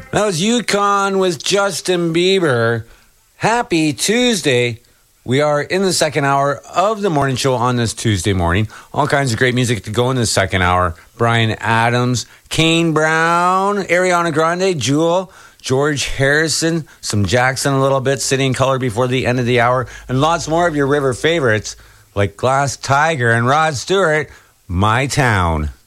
That was Yukon with Justin Bieber. Happy Tuesday. We are in the second hour of the morning show on this Tuesday morning. All kinds of great music to go in the second hour. Bryan Adams, Kane Brown, Ariana Grande, Jewel, George Harrison, some Jackson a little bit, City and Color before the end of the hour, and lots more of your river favorites like Glass Tiger and Rod Stewart, My Town.